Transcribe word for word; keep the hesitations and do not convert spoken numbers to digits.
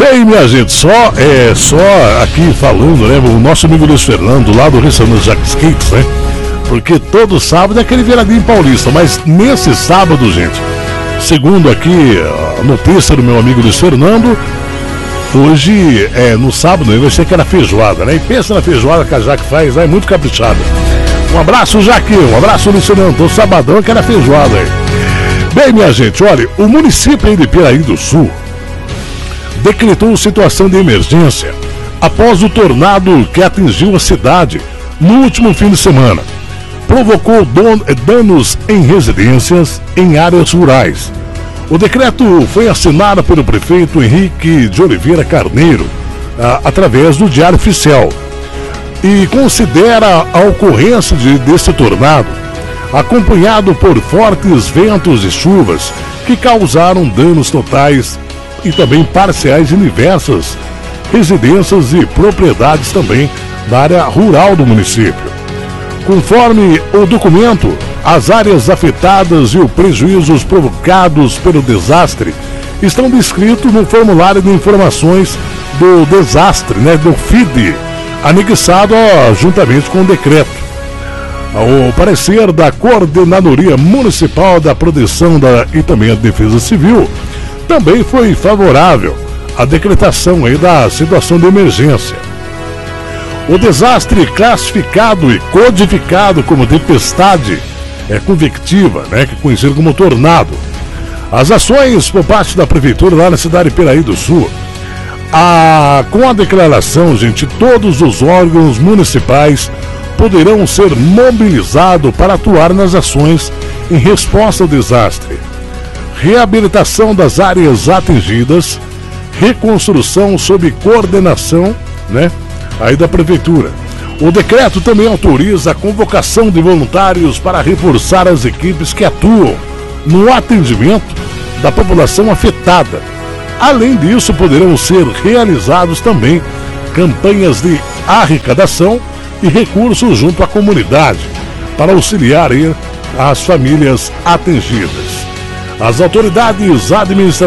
Bem, minha gente, só, é, só aqui falando, né, o nosso amigo Luiz Fernando, lá do restaurante Jack Skates, né, porque todo sábado é aquele viradinho paulista, mas nesse sábado, gente, segundo aqui a notícia do meu amigo Luiz Fernando, hoje, é, no sábado, eu achei que era feijoada, né, e pensa na feijoada que a Jaque faz, é muito caprichada. Um abraço, Jaque, um abraço, Luiz Fernando, o sabadão que era feijoada aí. Bem, minha gente, olha, o município de Piraí do Sul decretou situação de emergência após o tornado que atingiu a cidade no último fim de semana. Provocou don- danos em residências em áreas rurais. O decreto foi assinado pelo prefeito Henrique de Oliveira Carneiro, a- através do Diário Oficial, e considera a ocorrência de, desse tornado, acompanhado por fortes ventos e chuvas que causaram danos totais e também parciais em diversas residências e propriedades também da área rural do município. Conforme o documento, as áreas afetadas e os prejuízos provocados pelo desastre estão descritos no formulário de informações do desastre, né, do F I D, anexado ó, juntamente com o decreto. O parecer da Coordenadoria Municipal da Proteção da, e também a Defesa Civil também foi favorável à decretação aí da situação de emergência. O desastre classificado e codificado como tempestade é convectiva, né, que é conhecido como tornado. As ações por parte da prefeitura lá na cidade de Piraí do Sul, a, com a declaração, gente, todos os órgãos municipais poderão ser mobilizados para atuar nas ações em resposta ao desastre. Reabilitação das áreas atingidas, reconstrução sob coordenação, né, aí da prefeitura. O decreto também autoriza a convocação de voluntários para reforçar as equipes que atuam no atendimento da população afetada. Além disso, poderão ser realizados também campanhas de arrecadação e recursos junto à comunidade para auxiliar aí as famílias atingidas. As autoridades administrativas